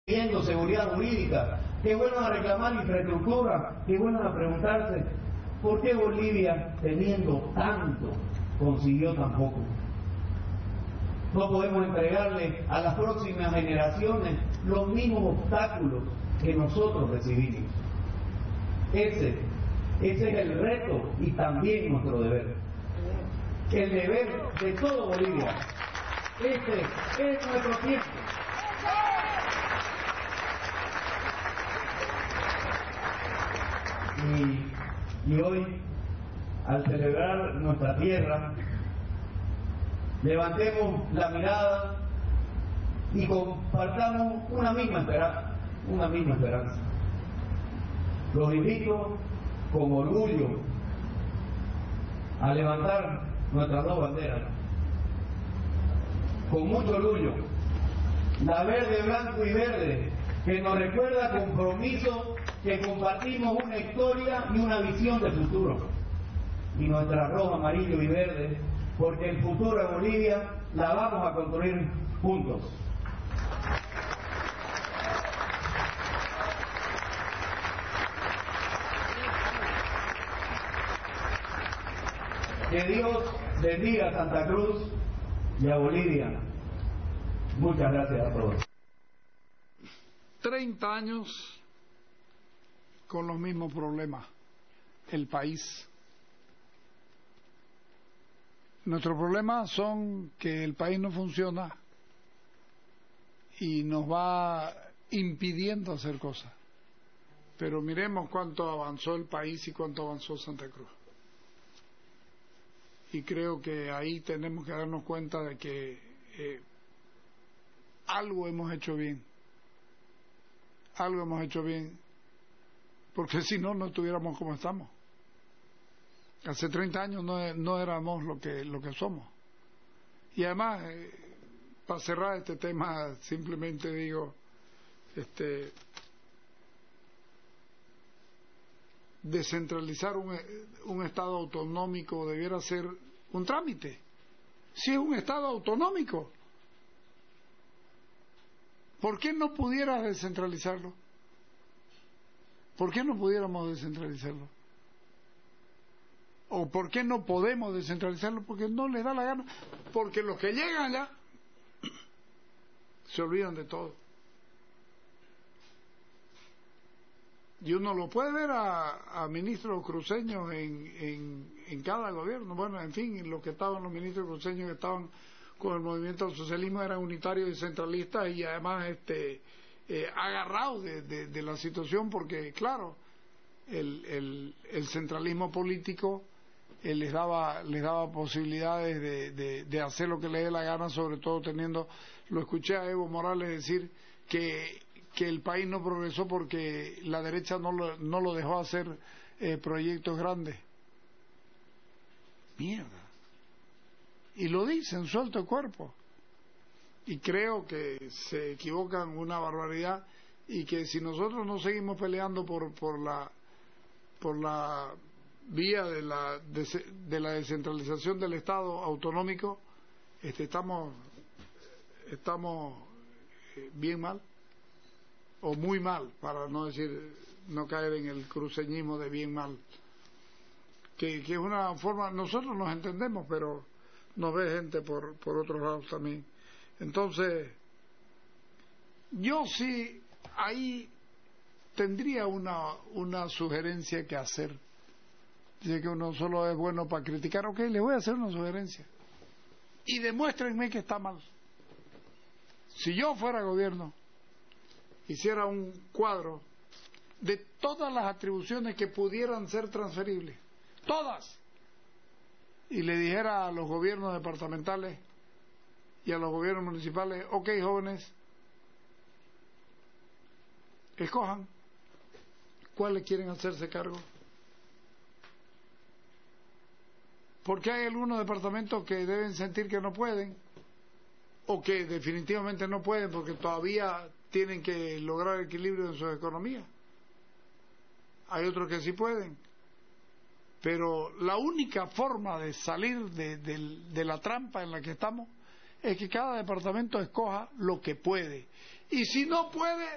pidiendo seguridad jurídica, que vuelvan a reclamar infraestructura, que vuelvan a preguntarse por qué Bolivia, teniendo tanto, consiguió tan poco. No podemos entregarle a las próximas generaciones los mismos obstáculos que nosotros recibimos. Ese es el reto y también nuestro deber. El deber de todo Bolivia. Este es nuestro tiempo. Y hoy, al celebrar nuestra tierra, levantemos la mirada y compartamos una misma esperanza. Los invito con orgullo a levantar nuestras dos banderas, con mucho orgullo, la verde, blanco y verde, que nos recuerda compromiso, que compartimos una historia y una visión de futuro, y nuestra roja, amarillo y verde, porque el futuro de Bolivia la vamos a construir juntos. Que Dios bendiga a Santa Cruz y a Bolivia. Muchas gracias a todos. 30 años con los mismos problemas. El país. Nuestros problemas son que el país no funciona y nos va impidiendo hacer cosas. Pero miremos cuánto avanzó el país y cuánto avanzó Santa Cruz. Y creo que ahí tenemos que darnos cuenta de que algo hemos hecho bien. Algo hemos hecho bien, porque si no, no estuviéramos como estamos. Hace 30 años no éramos lo que somos. Y además, para cerrar este tema, simplemente digo, descentralizar un Estado autonómico debiera ser un trámite. Si es un Estado autonómico, ¿por qué no pudieras descentralizarlo? ¿Por qué no pudiéramos descentralizarlo? ¿O por qué no podemos descentralizarlo? Porque no les da la gana. Porque los que llegan allá se olvidan de todo. Y uno lo puede ver a ministros cruceños en cada gobierno. Bueno, en fin, los que estaban, los ministros cruceños que estaban con el movimiento del socialismo eran unitarios y centralistas y además agarrados de la situación, porque claro, el centralismo político les daba posibilidades de hacer lo que les dé la gana, sobre todo lo escuché a Evo Morales decir que el país no progresó porque la derecha no lo dejó hacer proyectos grandes. Mierda. Y lo dicen suelto el cuerpo. Y creo que se equivocan una barbaridad, y que si nosotros no seguimos peleando por la vía de la descentralización del Estado autonómico, estamos bien mal, o muy mal, para no caer en el cruceñismo de bien mal, que es una forma, nosotros nos entendemos, pero nos ve gente por otros lados también. Entonces, yo sí ahí tendría una sugerencia que hacer. Dice que uno solo es bueno para criticar. Ok, le voy a hacer una sugerencia. Y demuéstrenme que está mal. Si yo fuera gobierno, hiciera un cuadro de todas las atribuciones que pudieran ser transferibles, todas, y le dijera a los gobiernos departamentales y a los gobiernos municipales: ok, jóvenes, escojan cuáles quieren hacerse cargo, porque hay algunos departamentos que deben sentir que no pueden, o que definitivamente no pueden porque todavía tienen que lograr equilibrio en sus economías. Hay otros que sí pueden, pero la única forma de salir de la trampa en la que estamos es que cada departamento escoja lo que puede, y si no puede,